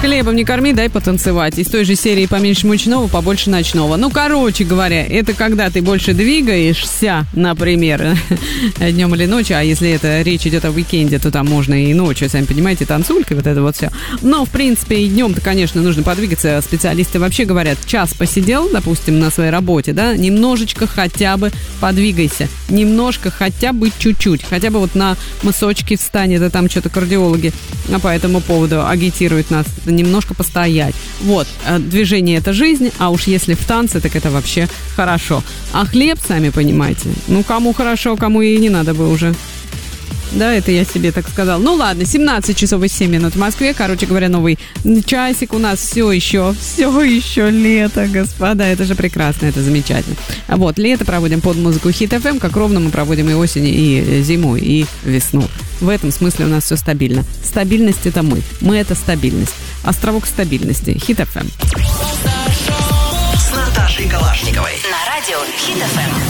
Хлебом не корми, дай потанцевать. Из той же серии поменьше мучного, побольше ночного. Ну, короче говоря, это когда ты больше двигаешься, например, днем или ночью, а если это речь идет о уикенде, то там можно и ночью, сами понимаете, танцулька, вот это вот все. Но, в принципе, и днем-то, конечно, нужно подвигаться. Специалисты вообще говорят, час посидел, допустим, на своей работе, да, немножечко хотя бы подвигайся. Немножко хотя бы чуть-чуть. Хотя бы вот на мысочке встань, это там что-то кардиологи по этому поводу агитируют нас. Немножко постоять. Вот, движение — это жизнь, а уж если в танце, так это вообще хорошо. А хлеб, сами понимаете, ну, кому хорошо, кому и не надо бы уже. Да, это я себе так сказал. Ну ладно, 17 часов и 7 минут в Москве. Короче говоря, новый часик у нас все еще лето, господа. Это же прекрасно, это замечательно. Вот, лето проводим под музыку Hit FM, как ровно мы проводим и осень, и зиму, и весну. В этом смысле у нас все стабильно. Стабильность — это мы. Мы — это стабильность. Островок стабильности. Hit FM. С Наташей Калашниковой. На радио Hit FM.